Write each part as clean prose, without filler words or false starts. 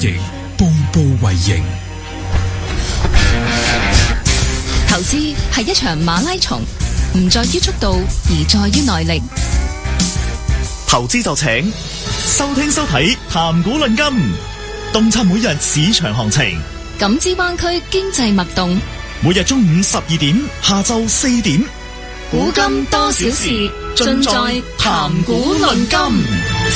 盈，步步為營。 投資係一場馬拉松，唔在於速度，而在於耐力。 投資就請收聽收睇談股論金，洞察每日市場行情， 感知灣區經濟脈動。 每日中午12點，下晝4點， 古今多少事，盡在談股論金。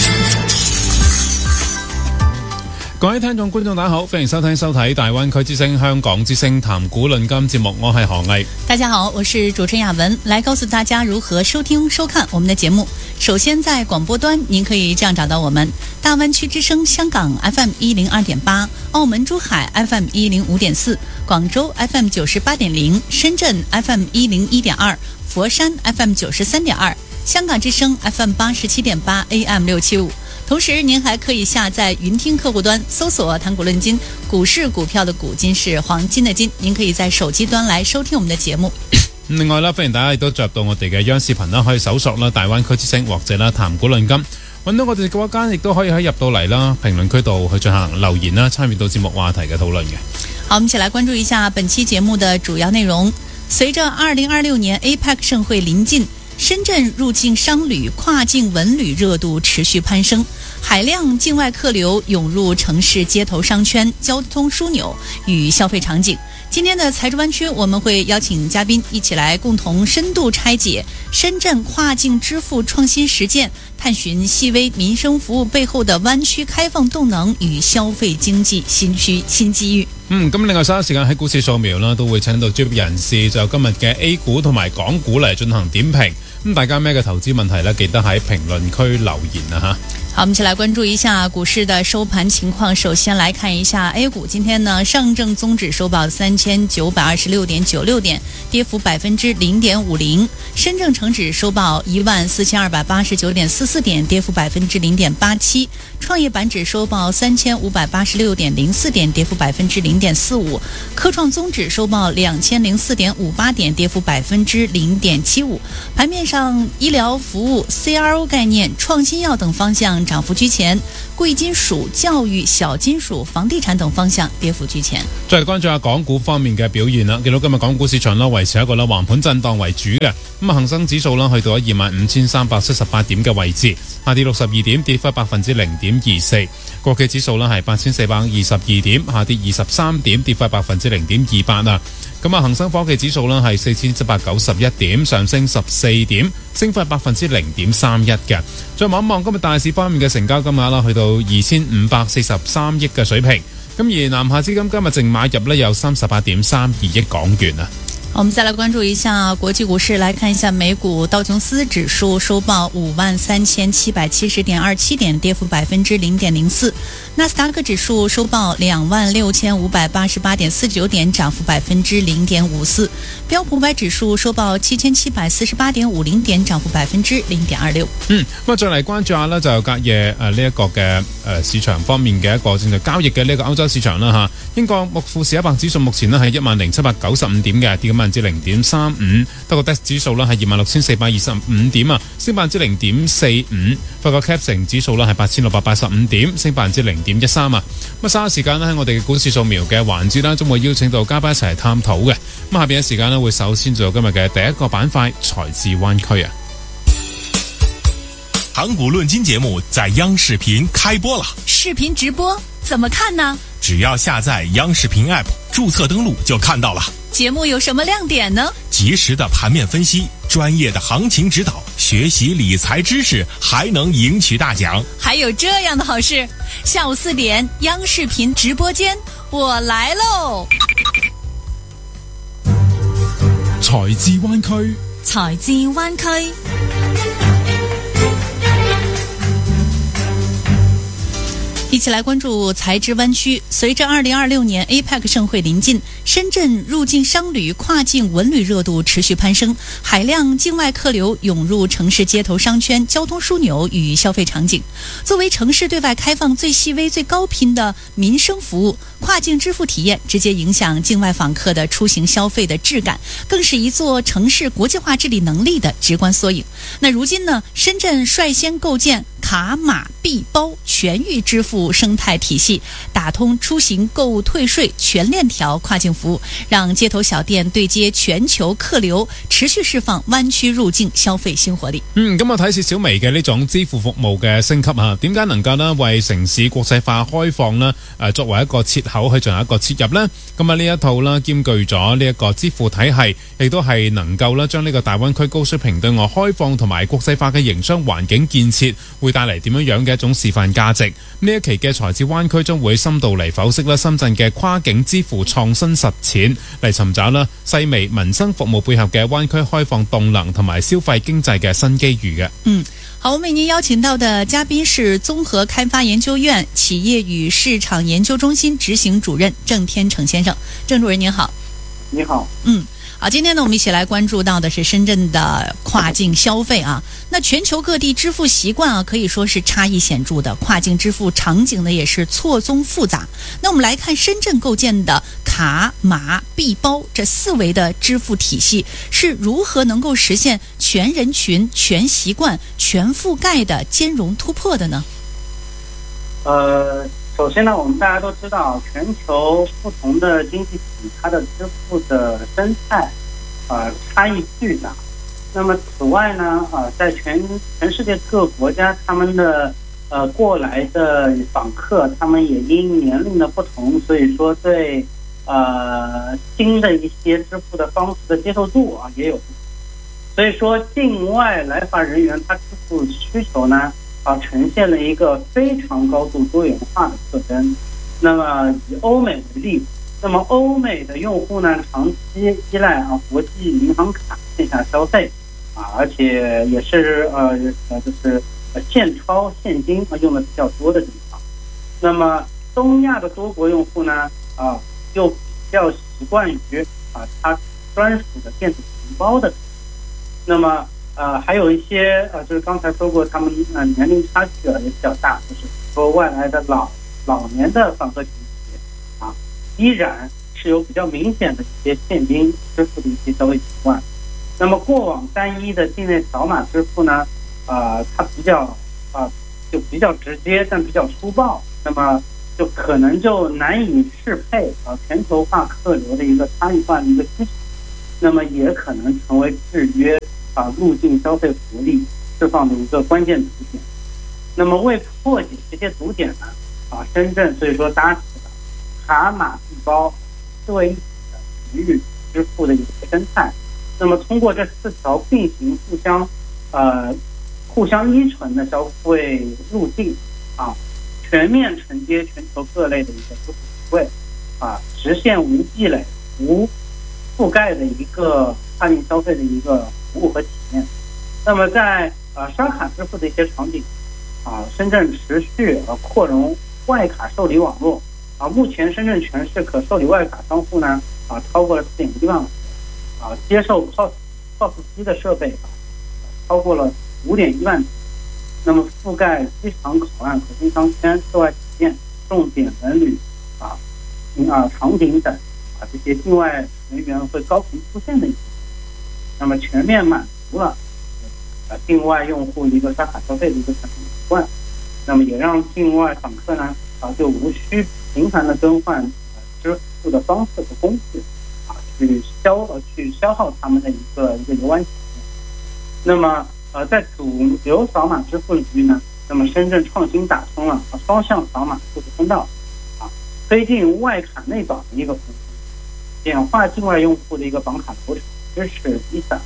各位聽眾觀眾大家好，歡迎收聽收睇大灣區之聲香港之聲談股論金節目，我係何毅。 大家好，我是主持人雅文，來告訴大家如何收聽收看我們的節目。首先在廣播端您可以這樣找到我們：大灣區之聲香港 FM 102.8，澳門珠海 FM 105.4，廣州 FM 98.0，深圳 FM 101.2，佛山 FM 93.2，香港之聲 FM 87.8 AM 675。同時您還可以下載雲聽客戶端，搜索談股論金，股市股票的股，金是黃金的金，您可以在手機端來收聽我們的節目。 另外啦，歡迎大家亦都進入到我哋嘅央視頻啦，可以搜索啦大灣區之聲或者啦談股論金，揾到我哋嘅間，亦都可以喺入到嚟啦評論區度去進行留言啦，參與到節目話題嘅討論嘅。 好，我們一起來關注一下本期節目的主要內容。隨着2026年 APEC 盛會臨近，深圳入境商旅、跨境文旅熱度持續攀升，海量境外客流湧入城市街頭商圈、交通樞紐與消費場景。今天的財智灣區，我們會邀請嘉賓一起來共同深度拆解深圳跨境支付創新實踐，探尋細微民生服務背後的灣區開放動能與消費經濟新機遇。 咁另外稍後時間喺股市掃描啦，都會請到專業人士就今日嘅 A 股同埋港股嚟進行點評。咁大家咩嘅投資問題呢？記得喺評論區留言啊吓。 好，我們一起來關注一下股市的收盤情況。首先來看一下 A 股，今天呢，上證綜指收報3926.96點，跌幅0.50%；深證成指收報14289.44點，跌幅0.87%；創業板指收報3586.04點，跌幅0.45%；科創綜指收報2004.58點，跌幅0.75%。盤面上，醫療服務、CRO 概念、創新藥等方向漲幅居前，貴金屬、教育、小金屬、房地產等方向跌幅居前。 再嚟關注下港股方面嘅表現啦。見到今日港股市場啦，維持一個啦橫盤震盪為主嘅。咁啊，恒生指數啦去到25,378點嘅位置，下跌62點，跌幅0.24%。國企指數啦係8,422點，下跌23點，跌幅0.28%啊。咁啊，恒生科技指數啦係4,791點，上升14點，升幅0.31%嘅。再望一望今日大市方面嘅成交金額啦，去到2,543億嘅水平。咁而南下資金今日淨買入呢有38.32億港元啊。 我們再來關注一下國際股市，來看一下美股道瓊斯指數收報53,770.27點，跌幅0.04%；納斯達克指數收報26,588.49點，漲幅0.54%；標普500指數收報7,748.50點，漲幅0.26%。 咁啊，再嚟關注下呢，就隔夜呢一個嘅市場方面嘅一個正在交易嘅呢個歐洲市場啦吓。英國富時100指數目前呢係10,795點嘅，跌0.35%。德國 DAX 指數啦係26,425點啊，升0.45%。法國 CAC 城指數啦係8,685點，升0.13%啊。咁稍後時間呢，喺我哋嘅股市掃描嘅環節啦，將會邀請到嘉賓一齊探討嘅。咁下邊嘅時間呢，會首先做今日嘅第一個板塊財智灣區啊。 談股論金節目在央視頻開播了， 視頻直播怎麼看呢？ 只要下載央視頻 App， 註冊登錄就看到了。 節目有什麼亮點呢？ 及時的盤面分析，專業的行情指導，學習理財知識，還能贏取大獎。 還有這樣的好事，下午4點央視頻直播間，我來嘍！ 財智灣區， 財智灣區。一起來關注財智灣區。隨着2026年 APEC 盛會臨近，深圳入境商旅、跨境文旅熱度持續攀升，海量境外客流湧入城市街頭商圈、交通樞紐與消費場景。作為城市對外開放最細微、最高頻的民生服務，跨境支付體驗直接影響境外訪客的出行消費的質感，更是一座城市國際化治理能力的直觀縮影。那如今呢，深圳率先構建卡碼幣包全域支付付生态体系，打通出行、购物、退税全链条跨境服务，让街头小店對接全球客流，持續釋放灣區入境消費新活力。 咁我睇似小微嘅呢種支付服務嘅升級啊，點解能夠呢為城市國際化開放呢作為一個切口去進行一個切入呢？咁啊呢一套啦兼具咗呢一個支付體系，亦都係能夠啦將呢個大灣區高水平對外開放同埋國際化嘅營商環境建設，會帶嚟點樣嘅一種示範價值。呢一期嘅財智灣區將會深度嚟剖析啦深圳嘅跨境支付創新實踐，嚟尋找啦細微民生服務背後嘅灣區開放動能同埋消費經濟嘅新機遇嘅。 好，我們為您邀請到的嘉賓是綜合開發研究院企業與市場研究中心執行主任鄭天成先生。鄭主任您好。 你好。 好，今天呢，我們一起來關注到的是深圳的跨境消費啊。那全球各地支付習慣啊，可以說是差異顯著的，跨境支付場景呢也是錯綜複雜。那我們來看深圳構建的卡碼幣包這四維的支付體系是如何能夠實現全人群、全習慣、全覆蓋的兼容突破的呢？ 首先呢，我們大家都知道，全球不同的經濟體它的支付的生態差異巨大。那麼此外呢，在全世界各個國家，他們的過來的訪客，他們也因年齡的不同，所以說對新的一些支付的方式的接受度也有不同。所以說境外來訪人員他支付需求呢呈現了一個非常高度多元化的特徵。那麼以歐美為例，那麼歐美的用戶呢長期依賴國際銀行卡線下消費而且也是就是現鈔現金用的比較多的地方。那麼東亞的多國用戶呢又比較習慣於它專屬的電子錢包的。那麼還有一些就是剛才說過，他們年齡差距也比較大，就是說外來的老年的訪客群體依然是有比較明顯的一些現金支付的一些消費習慣。那麼過往單一的境內掃碼支付呢，它比較比較直接，但比較粗暴，那麼就可能就難以適配全球化客流的一個差異化的一個需求，那麼也可能成為制約入境消費活力釋放的一個關鍵堵點。那麼為破解這些堵點呢，深圳所以說搭起了卡碼幣包四維一體的全域支付的一個生態。那麼通過這四條並行互相依存的消費路徑全面承接全球各類的一個支付體位實現無壁壘、無覆蓋的一個跨境消費的一個服務和體驗。那麼在刷卡支付的一些場景深圳持續擴容外卡受理網絡目前深圳全市可受理外卡商戶呢超過了4.1萬接受 POS 機的設備超過了5.1萬。那麼覆蓋機場口岸、核心商圈、室外體驗、重點文旅場景等這些境外人員會高頻出現的一些，那麼全面滿足了境外用戶一個刷卡消費的一個傳統習慣，那麼也讓境外訪客呢就無需頻繁的更換支付的方式和工具去消耗他們的一個遊玩體驗。那麼在主流掃碼支付領域呢，那麼深圳創新打通了雙向掃碼支付通道推進外卡內保的一個服務，簡化境外用戶的一個綁卡流程，支持 Visa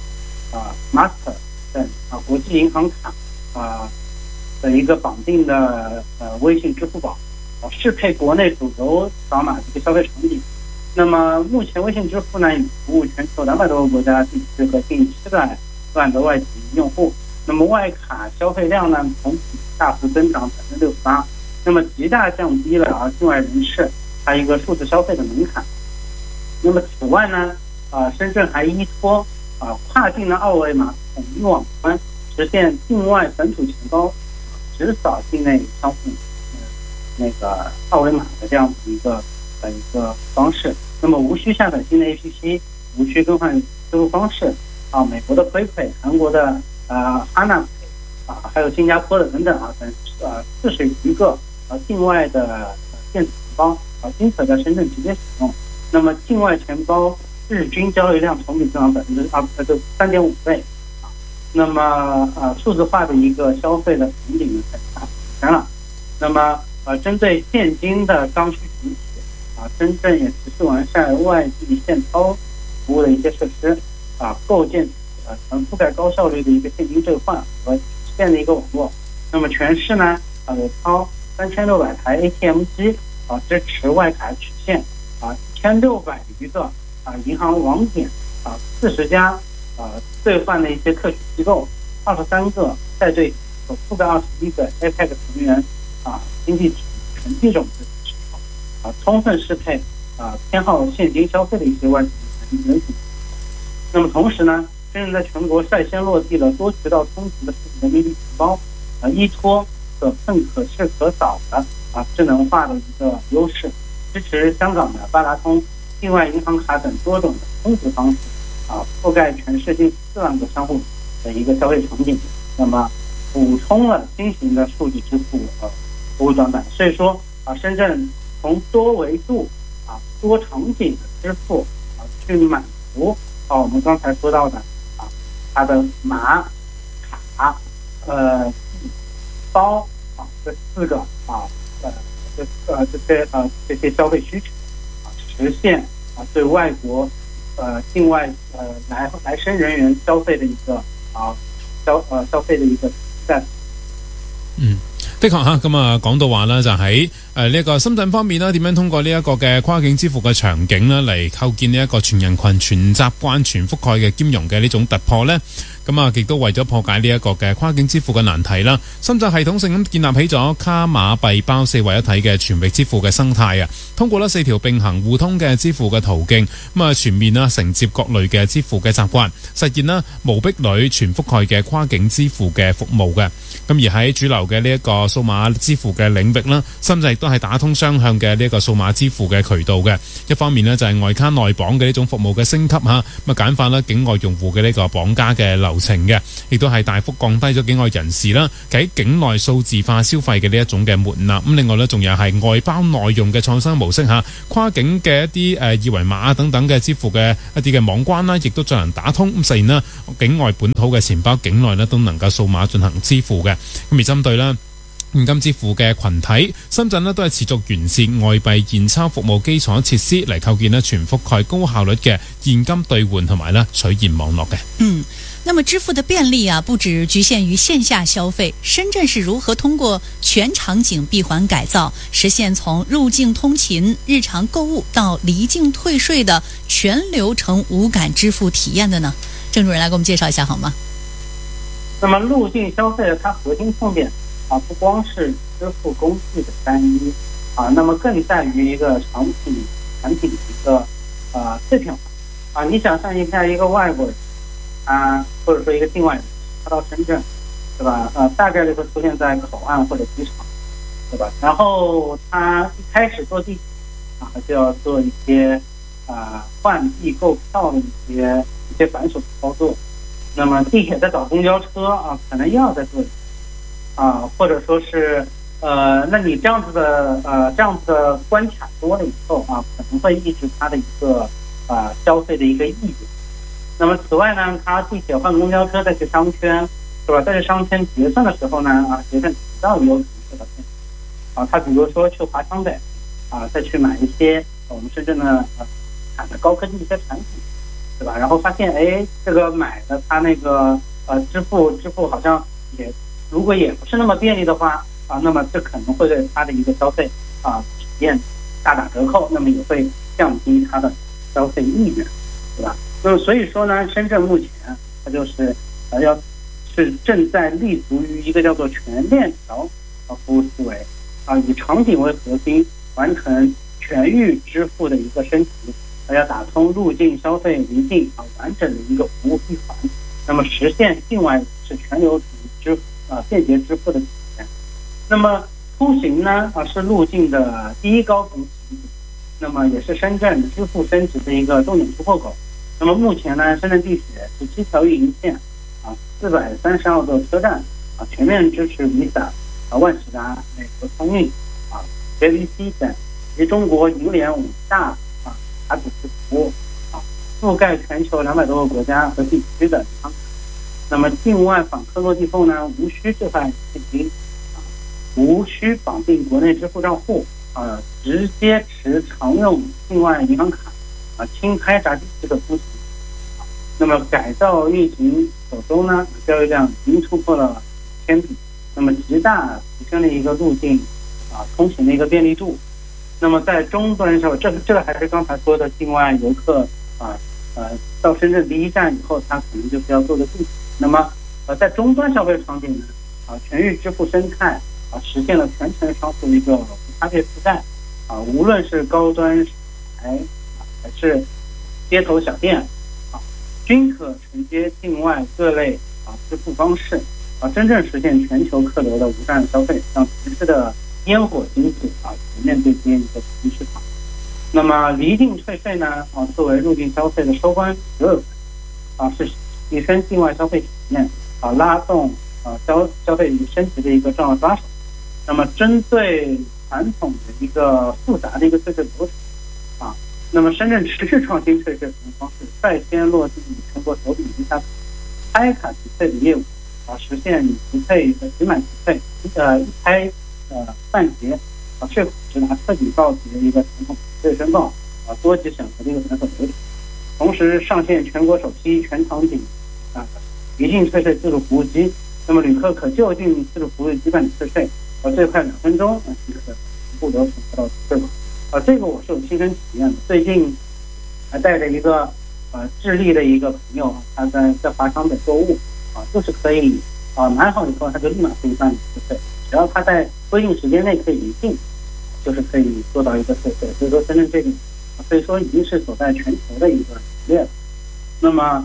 Master 等國際銀行卡的一個綁定的微信支付寶適配國內主流掃碼這個消費場景。那麼目前微信支付呢已服務全球200多個國家地區和近700萬的外籍用戶。那麼外卡消費量呢同比大幅增長68%，那麼極大降低了境外人士它一個數字消費的門檻。那麼此外呢深圳還依托跨境的二維碼統一網關，實現境外本土錢包直掃境內商戶那個二維碼的這樣子一個方式。那麼無需下載新的 APP， 無需更換支付方式美國的 PayPay、韓國的HANA Pay還有新加坡的等等等41個境外的电子钱包均可在深圳直接使用。那么境外钱包日均交易量同比增长3.5倍那么数字化的一个消费的场景呢产生了。那么针对现金的刚需群体深圳也持续完善外地现钞服务的一些设施构建全覆盖高效率的一个现金兑换和实现的一个网络。那么全市呢有超3600台 ATM 机支持外卡取现1600余个银行网点40家兑换的一些特许机构23个在队所覆盖21个 APEC 成员经济体全币种的市场充分适配偏好现金消费的一些外地人群。那么同时呢，深圳在全国率先落地了多渠道充值的数字人民币钱包依托可碰可视可扫的智能化的一个优势，支持香港的八达通、境外银行卡等多种的充值方式覆盖全市近4万个商户的一个消费场景。那么补充了新型的数字支付服务短板。所以说深圳从多维度多场景的支付去满足我们刚才说到的它的码卡包这4个这些消费需求实现对外国境外来深人员消费的一个消费的一个在的確嚇，咁啊講到話啦，就喺呢個深圳方面啦，點樣通過呢一個嘅跨境支付嘅場景啦，嚟構建呢一個全人群、全習慣、全覆蓋嘅兼容嘅呢種突破呢？咁啊，亦都為咗破解呢一個嘅跨境支付嘅難題啦，深圳系統性咁建立起咗卡碼幣包4位一體嘅全域支付嘅生態啊，通過4條並行互通嘅支付嘅途徑，咁啊全面承接各類嘅支付嘅習慣，實現啦無壁壘全覆蓋嘅跨境支付嘅服務嘅。咁而喺主流嘅呢一個數碼支付嘅領域啦，深圳亦都係打通雙向嘅呢一個數碼支付嘅渠道嘅。一方面呢，就係外卡內綁嘅呢種服務嘅升級咁啊簡化啦境外用戶嘅呢個綁架嘅流程嘅，亦都係大幅降低咗境外人士啦喺境內數字化消費嘅呢一種嘅門檻。咁另外呢，仲有係外包內用嘅創新模式跨境嘅一啲二維碼等等嘅支付嘅一啲嘅網關啦，亦都進行打通，咁實現啦境外本土嘅錢包境內呢都能夠數碼進行支付嘅。咁而針對啦現金支付嘅群體，深圳呢都係持續完善外幣現鈔服務基礎設施嚟構建全覆蓋高效率嘅現金兌換同埋取現網絡嘅。 那麼支付的便利不只局限於線下消費，深圳是如何通過全場景閉環改造，實現從入境通勤、日常購物到離境退稅的全流程無感支付體驗的呢？鄭主任來給我們介紹一下好嗎？ 那麼入境消費的它核心痛點不光是支付工具的單一那麼更在於一個產品的一個碎片化你想象一下一個外國人或者說一個境外人他到深圳對吧大概率會出現在口岸或者機場對吧然後他一開始坐地鐵就要做一些換幣購票的一些繁瑣的操作。那麼地鐵在找公交車可能又要再做或者說是那你這樣子的關卡多了以後可能會抑制它的一個消費的一個意願。那麼此外呢，它地鐵換公交車再去商圈，是吧？在這商圈結算的時候呢結算渠道也有可能受到限制它比如說去華強北再去買一些我們深圳的產的高科技一些產品，對吧？然後發現這個買的它那個支付好像如果也不是那麼便利的話那麼這可能會對它的一個消費體驗大打折扣，那麼也會降低它的消費意願，對吧？那麼所以說呢，深圳目前它就是正在立足於一個叫做全鏈條服務思維以場景為核心，完成全域支付的一個升級，要打通入境消費離境完整的一個服務閉環，那麼實現境外是全流程支付便捷支付的體驗。那麼出行呢是入境的第一高峰期，那麼也是深圳支付升級的一個重點突破口。那麼目前呢，深圳地鐵17條運營線432座車站全面支持 Visa、萬事達、美國通運 JVC 等及中国银联5大卡组织服务覆盖全球200多个国家和地区的银行卡。那么境外访客落地后呢，无需置换现金，无需绑定国内支付账户，直接持常用境外银行卡轻拍闸机式的出行。那么改造运行首周呢，交易量已经突破了1000笔，那么极大提升了一个路径通行的一个便利度。那么在终端上，这个还是刚才说的境外游客到深圳第一站以后，他可能就是要做的事情。那么在终端消费场景呢，全域支付生态实现了全程商户的一个无差别覆盖无论是高端还是街头小店均可承接境外各类支付方式真正实现全球客流的无障碍消费，让城市的烟火经济全面对接一个新市场。那么离境退税呢作为入境消费的收关折耳环是提升境外消费体验拉动消费升级的一个重要抓手。那么针对传统的一个复杂的一个退税流程那么深圳持续创新退税服务方式，率先落地全国首笔一下拍卡提退的业务实现提退集满提退一拍半结税款直达彻底告急的一个传统提退申报多级审核的一个繁琐流程。同时上线全国首批全场景离境退税自助服务机，那么旅客可就近自助服务机办理退税最快2分钟即可全部流程得到退款这个我是有亲身体验的。最近还带着一个智利的一个朋友他在华强北购物就是可以买好以后他就立马可以办理退税，只要他在规定时间内可以离境，就是可以做到一个退税。所以说深圳这个可以说已经是走在全球的一个前列了。那么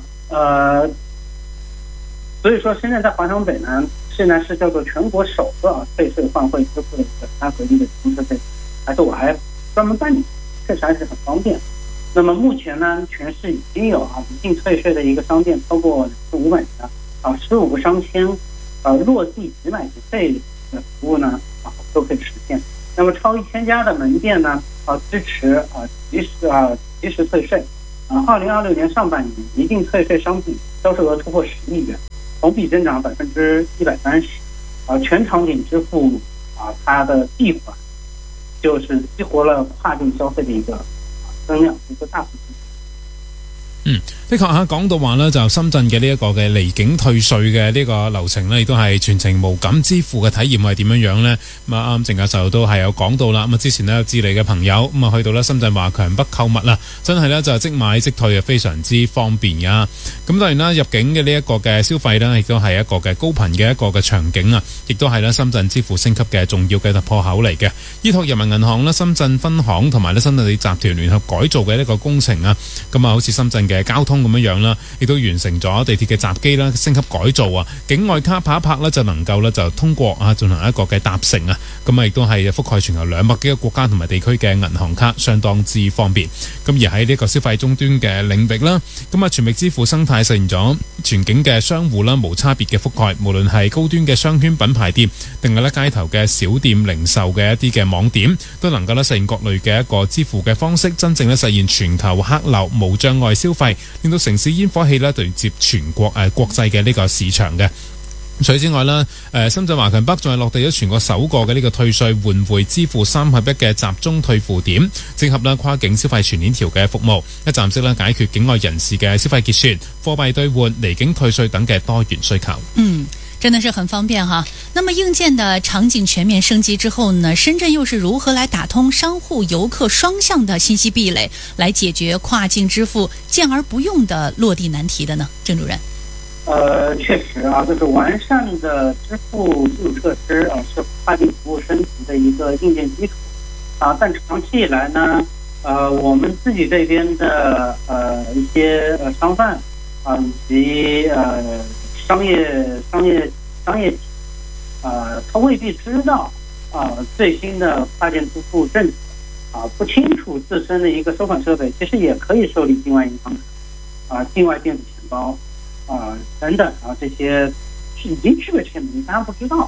所以说深圳在华强北呢，现在是叫做全国首个退税换汇支付的一个3合一的提供税，而且我还专门办理，确实还是很方便。那么目前呢，全市已经有离境退税的一个商店超过2500家，15个商签落地集买即退的服务呢都可以实现。那么超1000家的门店呢支持及时退税。2026年上半年离境退税商品销售额突破10亿元，同比增长130%。全场景支付它的闭环就是激活了跨境消費嘅一個增量，一個大幅度。 的確嚇講到話呢，就深圳嘅呢一個嘅離境退稅嘅呢個流程呢，亦都係全程無感支付嘅體驗係點樣樣呢？咁啱鄭教授都係有講到啦。咁之前呢，有智利嘅朋友去到呢深圳華強北購物啦，真係呢，就即買即退，非常之方便㗎。咁當然啦，入境嘅呢一個嘅消費呢，亦都係一個嘅高頻嘅一個嘅場景啊，亦都係呢深圳支付升級嘅重要嘅突破口嚟嘅。依託人民銀行呢，深圳分行同埋呢深圳地集團聯合改造嘅呢個工程啊，咁好似深圳嘅交通咁樣啦，亦都完成咗地鐵嘅閘機啦，升級改造啊，境外卡拍一拍呢，就能夠呢就通過進行一個嘅搭乘啊，咁亦都係覆蓋全球200幾個國家同埋地區嘅銀行卡，相當之方便。咁而喺呢個消費終端嘅領域啦，咁全域支付生態實現咗全境嘅商戶啦無差別嘅覆蓋，無論係高端嘅商圈品牌店，定係呢街頭嘅小店零售嘅一啲嘅網點，都能夠呢實現各類嘅一個支付嘅方式，真正呢實現全球客流無障礙消費，令到城市煙火氣呢對接全國國際嘅呢個市場嘅。除此之外啦，深圳華強北仲係落地咗全國首個嘅呢個退稅換匯支付3合1嘅集中退付點，整合啦跨境消費全鏈條嘅服務，一站式啦解決境外人士嘅消費結算、貨幣兌換、離境退稅等嘅多元需求。 真的是很方便哈。那麼硬件的場景全面升級之後呢，深圳又是如何來打通商戶遊客雙向的信息壁壘，來解決跨境支付見而不用的落地難題的呢？鄭主任。 確實就是完善的支付基礎設施是跨境服務升級的一個硬件基礎但長期以來呢我們自己這邊的一些商販以及商業體他未必知道最新的跨境支付政策不清楚自身的一個收款設備其實也可以受理境外銀行卡境外電子錢包等等這些是已經具備這些能力，大家不知道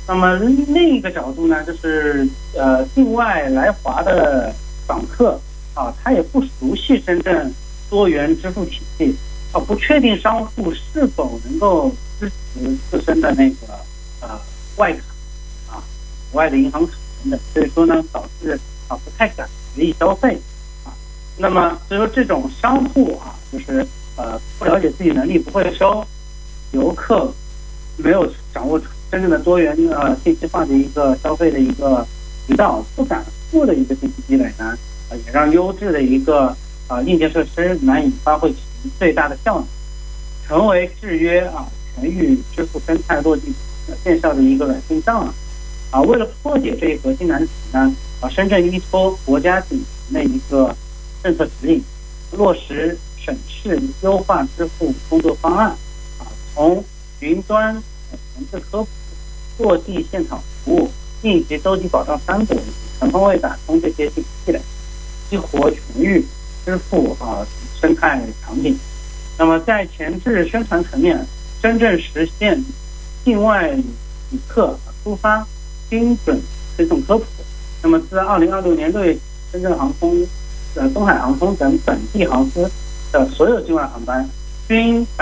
那么另一个角度呢，就是境外来华的访客啊，他也不熟悉深圳多元支付体系啊，不确定商户是否能够支持自身的那个外卡啊、外的银行卡等等，所以说呢，导致不太敢随意消费啊。那么所以说这种商户啊，就是不了解自己能力，不会收游客，没有掌握真正的多元信息化的一个消费的一个渠道，不敢付的一个信息积累呢，也让优质的一个硬件设施难以发挥其最大的效能，成为制约全域支付生态落地见效的一个软性障碍为了破解这一核心难题呢，深圳依托国家顶层的一个政策指引，落实审视优化支付工作方案从云端文字科普、落地现场服务、应急周期保障三者全方位打通这些信息积累，激活全域支付生态场景。那么在前置宣传层面，真正实现境外旅客出发精准推送科普。那么自2026年6月起，深圳航空、东海航空等本地航司的所有境外航班均